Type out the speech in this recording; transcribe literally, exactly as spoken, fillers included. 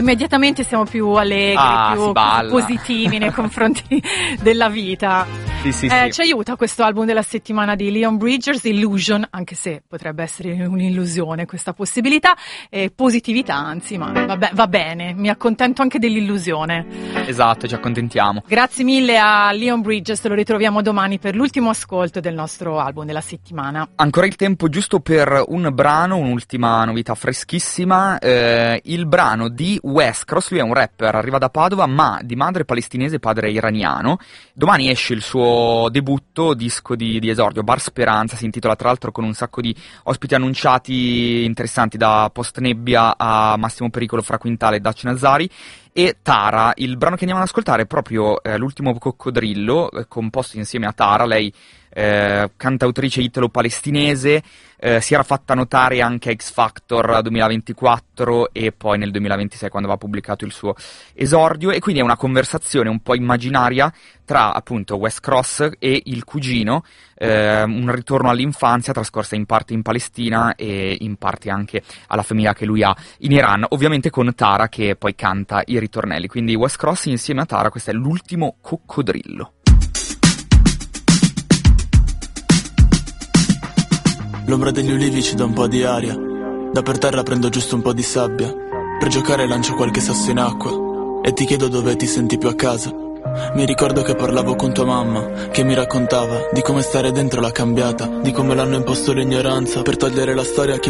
immediatamente siamo più allegri, ah, più positivi nei confronti della vita. Sì, sì, eh, sì. Ci aiuta questo album della settimana di Leon Bridges, Illusion, anche se potrebbe essere un'illusione questa possibilità, e positività, anzi, ma vabbè, va bene, mi accontento anche dell'illusione. Esatto, ci accontentiamo. Grazie mille a Leon Bridges, lo ritroviamo domani per l'ultimo ascolto del nostro album della settimana. Ancora il tempo giusto per un brano, un'ultima novità freschissima, eh, il brano di Wes Cross. Lui è un rapper, arriva da Padova, ma di madre palestinese e padre iraniano. Domani esce il suo debutto, disco di, di esordio, Bar Speranza, si intitola, tra l'altro con un sacco di ospiti annunciati interessanti, da Post Nebbia a Massimo Pericolo, Fra Quintale e Dutch Nazari. E Tara, il brano che andiamo ad ascoltare è proprio eh, l'ultimo Coccodrillo, eh, composto insieme a Tara, lei eh, cantautrice italo-palestinese, eh, si era fatta notare anche a X Factor duemilaventiquattro e poi nel duemilaventisei quando aveva pubblicato il suo esordio, e quindi è una conversazione un po' immaginaria tra appunto Wes Cross e il cugino, eh, un ritorno all'infanzia trascorsa in parte in Palestina e in parte anche alla famiglia che lui ha in Iran, ovviamente con Tara che poi canta i ritornelli. Quindi Wes Cross insieme a Tara, questo è l'ultimo Coccodrillo. L'ombra degli ulivi ci dà un po' di aria, da per terra prendo giusto un po' di sabbia, per giocare lancio qualche sasso in acqua e ti chiedo dove ti senti più a casa. Mi ricordo che parlavo con tua mamma, che mi raccontava di come stare dentro l'ha cambiata, di come l'hanno imposto l'ignoranza per togliere la storia a chi